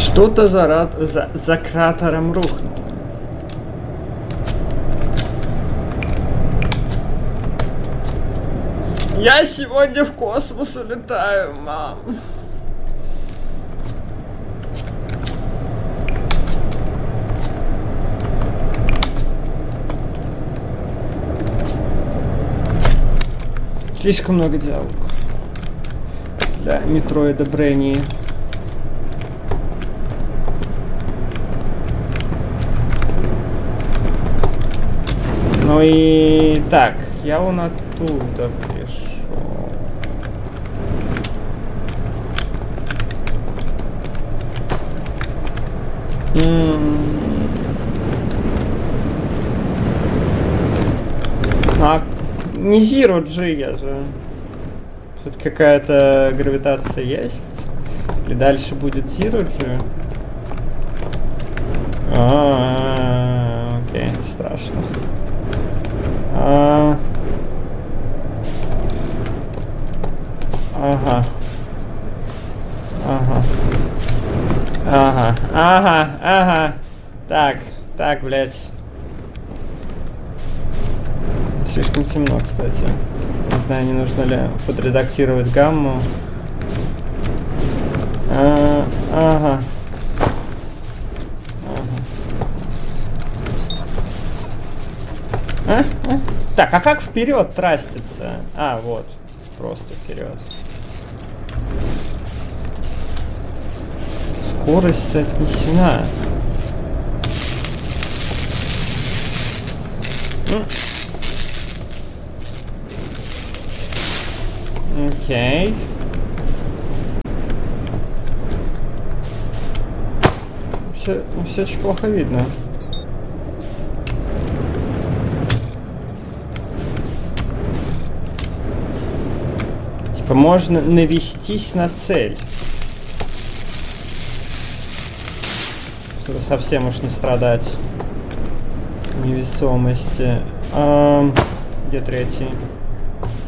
Что-то за кратером рухнуло. Я сегодня в космос улетаю, мам. Слишком много диалогов для Метроида Бренни. Ну и так, я вон оттуда пришел. А не Zero G, я же. Тут какая-то гравитация есть? Или дальше будет Zero G? Окей, страшно. Ага. Так, блядь. Слишком темно, кстати. Не знаю, не нужно ли подредактировать гамму. Ага. Так, а как вперед трастится? Вот. Просто вперед. Скорость соотнесена. Окей. Все очень плохо видно. Типа можно навестись на цель. Чтобы совсем уж не страдать невесомости. Где третий?